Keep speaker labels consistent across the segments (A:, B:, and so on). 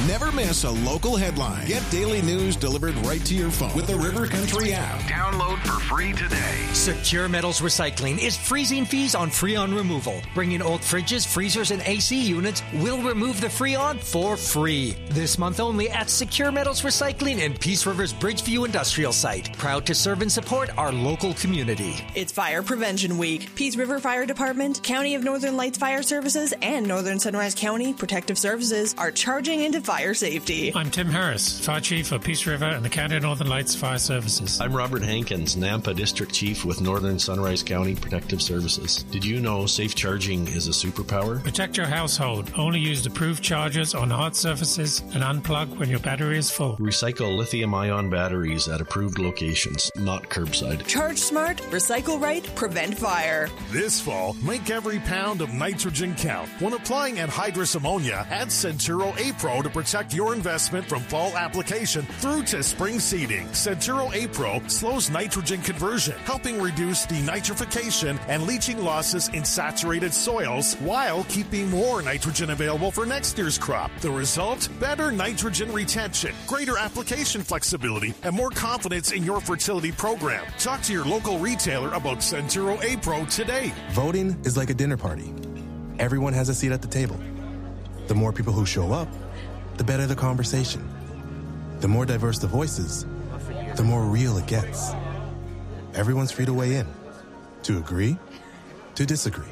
A: Never miss a local headline. Get daily news delivered right to your phone with the River Country app.
B: Download for free today.
C: Secure Metals Recycling is freezing fees on Freon removal. Bring in old fridges, freezers, and AC units. We'll remove the Freon for free. This month only at Secure Metals Recycling in Peace River's Bridgeview Industrial Site. Proud to serve and support our local community.
D: It's Fire Prevention Week. Peace River Fire Department, County of Northern Lights Fire Services, and Northern Sunrise County Protective Services are charging into fire safety.
E: I'm Tim Harris, Fire Chief for Peace River and the County of Northern Lights Fire Services.
F: I'm Robert Hankins, Nampa District Chief with Northern Sunrise County Protective Services. Did you know safe charging is a superpower?
E: Protect your household. Only use approved chargers on hard surfaces and unplug when your battery is full.
F: Recycle lithium-ion batteries at approved locations, not curbside.
D: Charge smart, recycle right, prevent fire.
G: This fall, make every pound of nitrogen count. When applying anhydrous ammonia, add Centuro A-Pro to protect your investment from fall application through to spring seeding. Centuro A-Pro slows nitrogen conversion, helping reduce denitrification and leaching losses in saturated soils while keeping more nitrogen available for next year's crop. The result? Better nitrogen retention, greater application flexibility, and more confidence in your fertility program. Talk to your local retailer about Centuro A-Pro today.
H: Voting is like a dinner party. Everyone has a seat at the table. The more people who show up, the better the conversation. The more diverse the voices, the more real it gets. Everyone's free to weigh in, to agree, to disagree.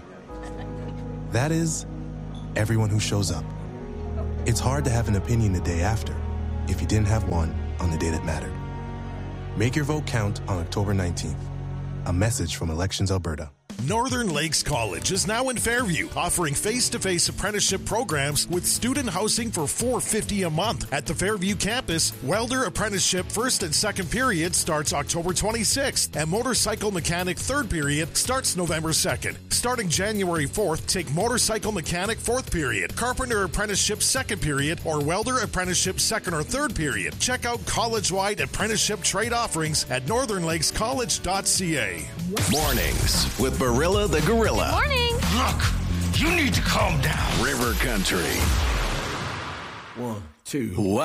H: That is, everyone who shows up. It's hard to have an opinion the day after if you didn't have one on the day that mattered. Make your vote count on October 19th. A message from Elections Alberta.
G: Northern Lakes College is now in Fairview, offering face-to-face apprenticeship programs with student housing for $450 a month. At the Fairview campus, welder apprenticeship first and second period starts October 26th, and motorcycle mechanic third period starts November 2nd. Starting January 4th, take motorcycle mechanic fourth period, carpenter apprenticeship second period, or welder apprenticeship second or third period. Check out college-wide apprenticeship trade offerings at northernlakescollege.ca.
A: Mornings with Barilla the Gorilla.
I: Morning.
B: Look, you need to calm down.
A: River Country.
J: 1, 2.